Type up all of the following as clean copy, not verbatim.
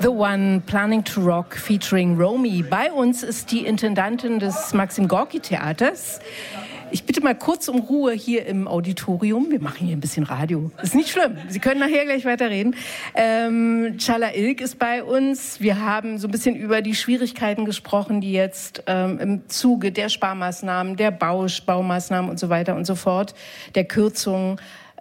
The One, Planning to Rock, featuring Romy. Bei uns ist die Intendantin des Maxim Gorki Theaters. Ich bitte mal kurz um Ruhe hier im Auditorium. Wir machen hier ein bisschen Radio. Ist nicht schlimm. Sie können nachher gleich weiterreden. Çağla İlk ist bei uns. Wir haben so ein bisschen über die Schwierigkeiten gesprochen, die jetzt im Zuge der Sparmaßnahmen, der Baumaßnahmen und so weiter und so fort, der Kürzungen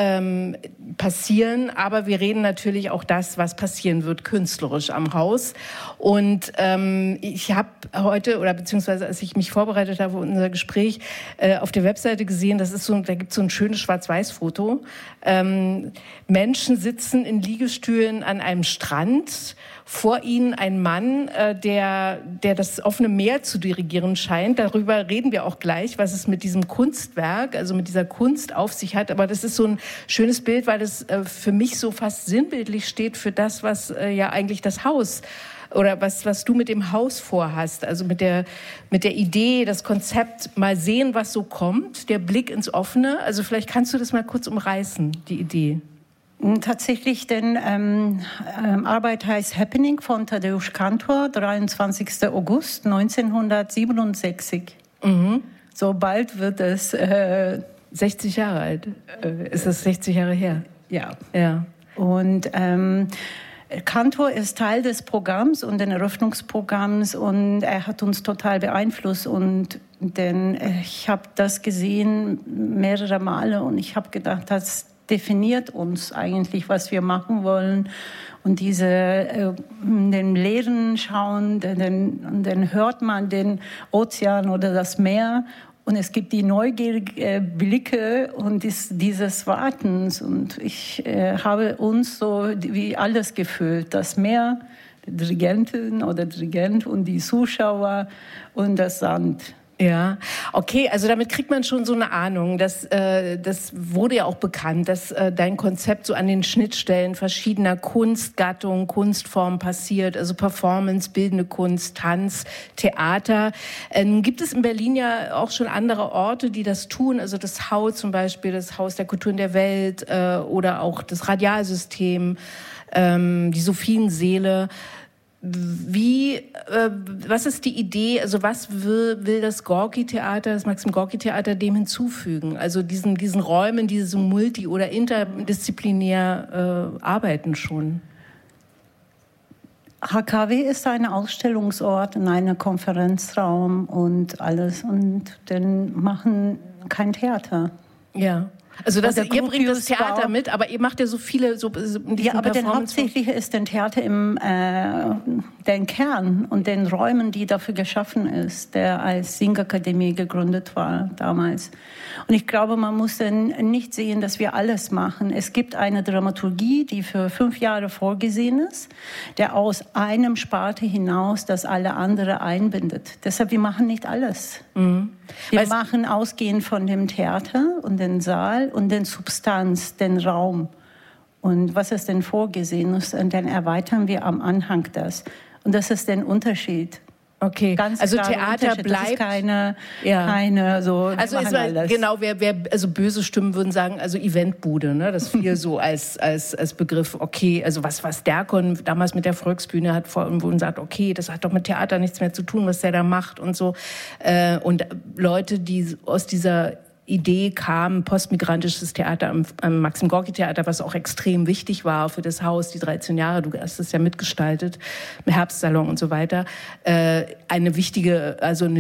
passieren, aber wir reden natürlich auch das, was passieren wird, künstlerisch am Haus. Und ich habe heute, oder beziehungsweise als ich mich vorbereitet habe für unser Gespräch, auf der Webseite gesehen, da gibt es so ein schönes Schwarz-Weiß-Foto. Menschen sitzen in Liegestühlen an einem Strand, vor ihnen ein Mann, der das offene Meer zu dirigieren scheint. Darüber reden wir auch gleich, was es mit diesem Kunstwerk, also mit dieser Kunst auf sich hat. Aber das ist so ein schönes Bild, weil das für mich so fast sinnbildlich steht für das, was ja eigentlich das Haus oder was du mit dem Haus vorhast. Also mit der Idee, das Konzept, mal sehen, was so kommt, der Blick ins Offene. Also vielleicht kannst du das mal kurz umreißen, die Idee. Tatsächlich, denn Arbeit heißt Happening von Tadeusz Kantor, 23. August 1967. Mhm. So bald wird es 60 Jahre alt. Ist das 60 Jahre her? Ja. Ja. Und Kantor ist Teil des Programms und des Eröffnungsprogramms und er hat uns total beeinflusst. Denn ich habe das gesehen mehrere Male und ich habe gedacht, das definiert uns eigentlich, was wir machen wollen. Und den Leeren schauen, dann hört man den Ozean oder das Meer. Und es gibt die neugierigen Blicke und dieses Wartens. Und ich habe uns so wie alles gefühlt. Das Meer, die Dirigentin oder Dirigent und die Zuschauer und das Sand. Ja, okay, also damit kriegt man schon so eine Ahnung, das wurde ja auch bekannt, dass dein Konzept so an den Schnittstellen verschiedener Kunstgattungen, Kunstformen passiert, also Performance, bildende Kunst, Tanz, Theater. Gibt es in Berlin ja auch schon andere Orte, die das tun, also das Haus zum Beispiel, das Haus der Kulturen der Welt oder auch das Radialsystem, die Sophienseele. Was ist die Idee, also was will das Gorki-Theater, das Maxim-Gorki-Theater dem hinzufügen? Also diesen Räumen, die so multi- oder interdisziplinär arbeiten schon? HKW ist ein Ausstellungsort und ein Konferenzraum und alles und dann machen kein Theater. Ja. Also ihr bringt das Theater mit, aber ihr macht ja so viele ja, aber dann hauptsächlich ist ein Theater im den Kern und den Räumen, die dafür geschaffen ist, der als Singakademie gegründet war damals. Und ich glaube, man muss dann nicht sehen, dass wir alles machen. Es gibt eine Dramaturgie, die für 5 Jahre vorgesehen ist, der aus einem Sparte hinaus das alle andere einbindet. Deshalb, wir machen nicht alles. Mhm. Wir machen ausgehend von dem Theater und dem Saal und den Substanz, den Raum. Und was ist denn vorgesehen ist, und dann erweitern wir am Anhang das. Und das ist der Unterschied. Okay, ganz also Theater bleibt keine so. Also also böse Stimmen würden sagen, also Eventbude, ne? Das fiel so als Begriff. Okay, also was Derkon damals mit der Volksbühne hat und sagt, okay, das hat doch mit Theater nichts mehr zu tun, was der da macht und so. Und Leute, die aus dieser Idee kam, postmigrantisches Theater am Maxim-Gorki-Theater, was auch extrem wichtig war für das Haus, die 13 Jahre, du hast es ja mitgestaltet, im Herbstsalon und so weiter, eine wichtige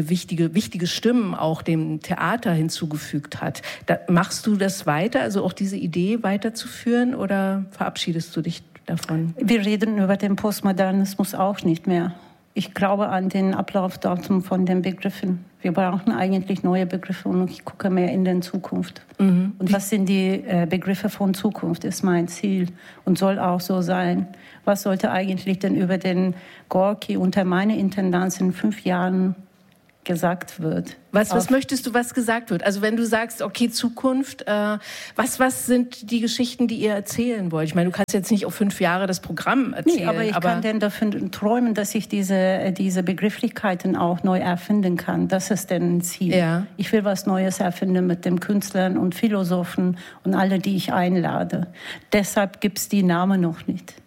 Stimmen auch dem Theater hinzugefügt hat. Machst du das weiter, also auch diese Idee weiterzuführen oder verabschiedest du dich davon? Wir reden über den Postmodernismus auch nicht mehr. Ich glaube an den Ablaufdatum von den Begriffen. Wir brauchen eigentlich neue Begriffe und ich gucke mehr in die Zukunft. Mhm. Und was sind die Begriffe von Zukunft, ist mein Ziel und soll auch so sein. Was sollte eigentlich denn über den Gorki unter meiner Intendanz in 5 Jahren gesagt wird? Was möchtest du, was gesagt wird? Also wenn du sagst, okay, Zukunft, was sind die Geschichten, die ihr erzählen wollt? Ich meine, du kannst jetzt nicht auf 5 Jahre das Programm erzählen. Nee, aber ich kann denn davon träumen, dass ich diese Begrifflichkeiten auch neu erfinden kann. Das ist ein Ziel. Ja. Ich will was Neues erfinden mit den Künstlern und Philosophen und alle, die ich einlade. Deshalb gibt es die Namen noch nicht.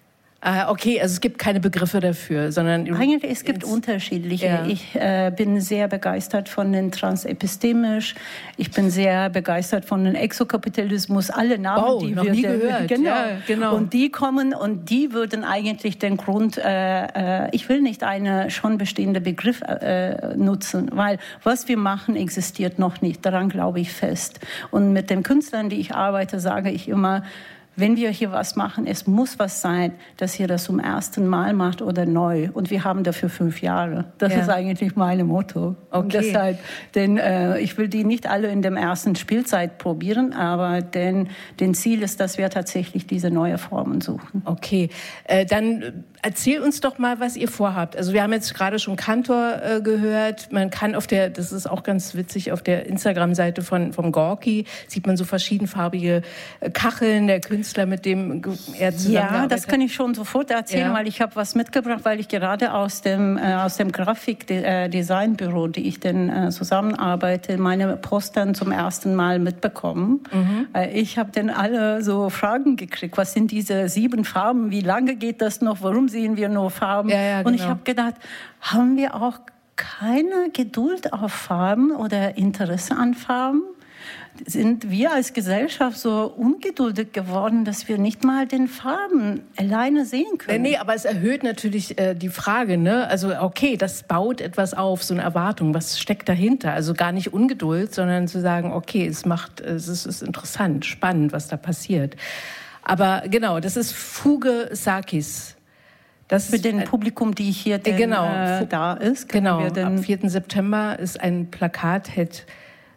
Okay, also es gibt keine Begriffe dafür, sondern... Eigentlich, es gibt unterschiedliche. Ja. Ich bin sehr begeistert von den Transepistemisch. Ich bin sehr begeistert von den Exokapitalismus. Alle Namen, die noch wir... nie gehört. Genau. Ja, genau. Und die kommen und die würden eigentlich den Grund... ich will nicht einen schon bestehenden Begriff nutzen, weil was wir machen, existiert noch nicht. Daran glaube ich fest. Und mit den Künstlern, die ich arbeite, sage ich immer, wenn wir hier was machen, es muss was sein, dass ihr das zum ersten Mal macht oder neu. Und wir haben dafür 5 Jahre. Das ist eigentlich mein Motto. Okay. Und deshalb, denn ich will die nicht alle in der ersten Spielzeit probieren, aber den Ziel ist, dass wir tatsächlich diese neue Formen suchen. Okay, dann erzähl uns doch mal, was ihr vorhabt. Also wir haben jetzt gerade schon Kantor gehört. Man kann das ist auch ganz witzig, auf der Instagram-Seite vom Gorki sieht man so verschiedenfarbige Kacheln der Künstler, mit dem er zusammenarbeitet. Ja, das kann ich schon sofort erzählen, weil ich habe was mitgebracht, weil ich gerade aus dem Grafikdesignbüro, die ich denn zusammenarbeite, meine Postern zum ersten Mal mitbekommen. Ich habe dann alle so Fragen gekriegt, was sind diese 7 Farben, wie lange geht das noch, warum sehen wir nur Farben? Ja, genau. Und ich habe gedacht, haben wir auch keine Geduld auf Farben oder Interesse an Farben? Sind wir als Gesellschaft so ungeduldig geworden, dass wir nicht mal den Farben alleine sehen können? Nee, aber es erhöht natürlich die Frage, ne? Also okay, das baut etwas auf, so eine Erwartung. Was steckt dahinter? Also gar nicht Ungeduld, sondern zu sagen, okay, es ist interessant, spannend, was da passiert. Aber genau, das ist Fuge Sarkis. Das für den Publikum, die hier da ist. Genau, am 4. September ist ein Plakat, hält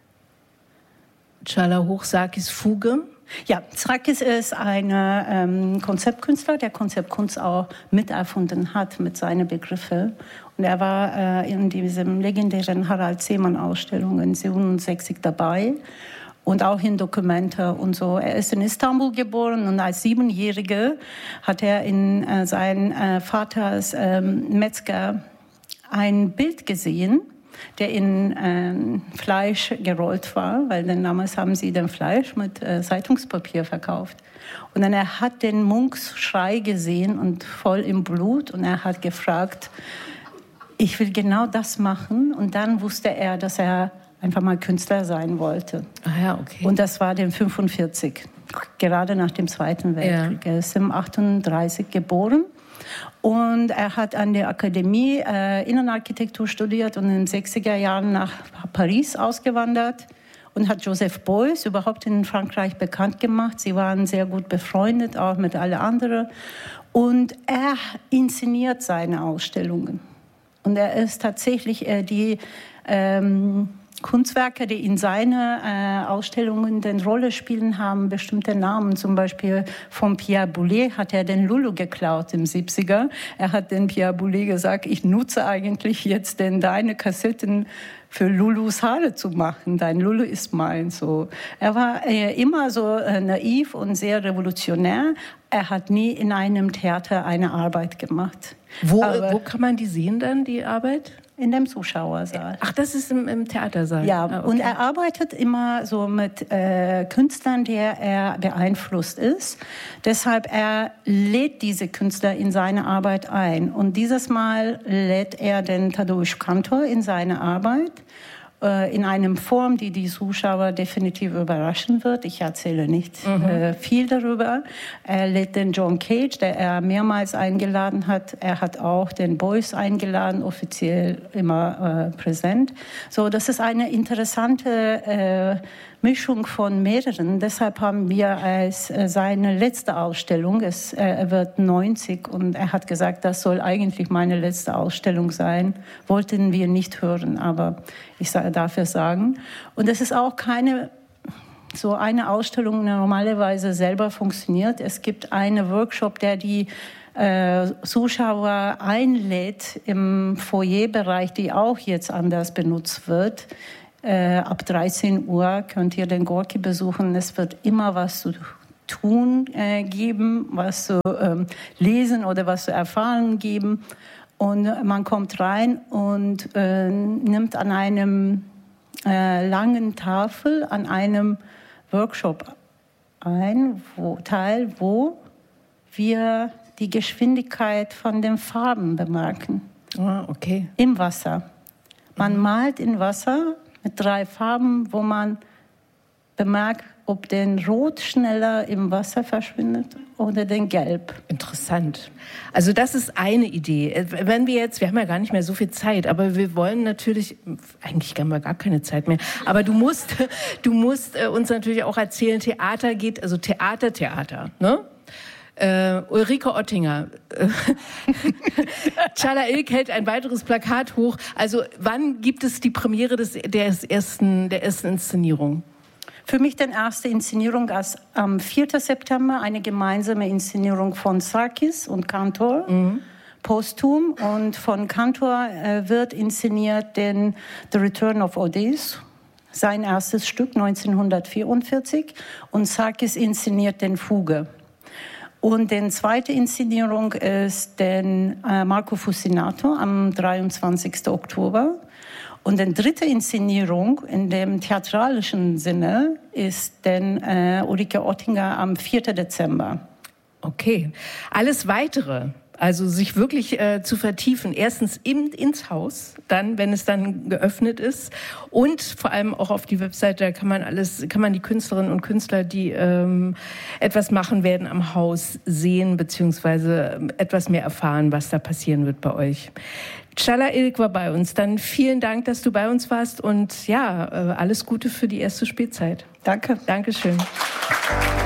Csala Hoch-Sarkis Fuge. Ja, Sarkis ist ein Konzeptkünstler, der Konzeptkunst auch miterfunden hat mit seinen Begriffen. Und er war in diesem legendären Harald Seemann-Ausstellung in 67 dabei und auch in Dokumente und so. Er ist in Istanbul geboren und als 7-Jähriger hat er in seinen Vaters Metzger ein Bild gesehen, der in Fleisch gerollt war, weil dann damals haben sie den Fleisch mit Zeitungspapier verkauft. Und dann er hat den Munks Schrei gesehen und voll im Blut und er hat gefragt, ich will genau das machen. Und dann wusste er, dass er einfach mal Künstler sein wollte. Ah ja, okay. Und das war dann 45, gerade nach dem Zweiten Weltkrieg. Ja. Er ist im 38 geboren. Und er hat an der Akademie Innenarchitektur studiert und in den 60er Jahren nach Paris ausgewandert und hat Joseph Beuys überhaupt in Frankreich bekannt gemacht. Sie waren sehr gut befreundet, auch mit allen anderen. Und er inszeniert seine Ausstellungen. Und er ist tatsächlich die Kunstwerke, die in seinen Ausstellungen eine Rolle spielen, haben bestimmte Namen. Zum Beispiel von Pierre Boulez hat er den Lulu geklaut im 70er. Er hat den Pierre Boulez gesagt, ich nutze eigentlich jetzt deine Kassetten für Lulus Haare zu machen. Dein Lulu ist mein. So. Er war immer so naiv und sehr revolutionär. Er hat nie in einem Theater eine Arbeit gemacht. Wo kann man die sehen dann, die Arbeit? In dem Zuschauersaal. Ach, das ist im Theatersaal? Ja, okay. Und er arbeitet immer so mit Künstlern, der er beeinflusst ist. Deshalb er lädt diese Künstler in seine Arbeit ein. Und dieses Mal lädt er den Tadeusz Kantor in seine Arbeit. In einem Form, die die Zuschauer definitiv überraschen wird. Ich erzähle nicht viel darüber. Er lädt den John Cage, der er mehrmals eingeladen hat. Er hat auch den Beuys eingeladen, offiziell immer präsent. So, das ist eine interessante Mischung von mehreren. Deshalb haben wir als seine letzte Ausstellung, er wird 90 und er hat gesagt, das soll eigentlich meine letzte Ausstellung sein. Wollten wir nicht hören, aber ich darf es sagen. Und es ist auch keine so eine Ausstellung, die normalerweise selber funktioniert. Es gibt einen Workshop, der die Zuschauer einlädt im Foyerbereich, die auch jetzt anders benutzt wird. Ab 13 Uhr könnt ihr den Gorki besuchen. Es wird immer was zu tun geben, was zu lesen oder was zu erfahren geben. Und man kommt rein und nimmt an einem langen Tafel, an einem Workshop teil, wo wir die Geschwindigkeit von den Farben bemerken. Ah, okay. Im Wasser. Man malt in Wasser mit 3 Farben, wo man bemerkt, ob den Rot schneller im Wasser verschwindet oder den Gelb. Interessant. Also das ist eine Idee. Wenn wir haben ja gar nicht mehr so viel Zeit, aber wir wollen natürlich, eigentlich haben wir gar keine Zeit mehr, aber du musst uns natürlich auch erzählen, Theater, ne? Ulrike Ottinger. Çağla İlk hält ein weiteres Plakat hoch. Also wann gibt es die Premiere der ersten Inszenierung? Für mich die erste Inszenierung ist am 4. September, eine gemeinsame Inszenierung von Sarkis und Kantor, posthum. Und von Kantor wird inszeniert The Return of Odysseus, sein erstes Stück 1944. Und Sarkis inszeniert den Fuge. Und die zweite Inszenierung ist den Marco Fucinato am 23. Oktober. Und die dritte Inszenierung in dem theatralischen Sinne ist den Ulrike Ottinger am 4. Dezember. Okay. Alles Weitere, also sich wirklich zu vertiefen, erstens ins Haus, dann, wenn es dann geöffnet ist, und vor allem auch auf die Webseite, da kann man die Künstlerinnen und Künstler, die etwas machen werden am Haus, sehen, beziehungsweise etwas mehr erfahren, was da passieren wird bei euch. Çağla İlk war bei uns. Dann vielen Dank, dass du bei uns warst und ja, alles Gute für die erste Spielzeit. Danke. Dankeschön.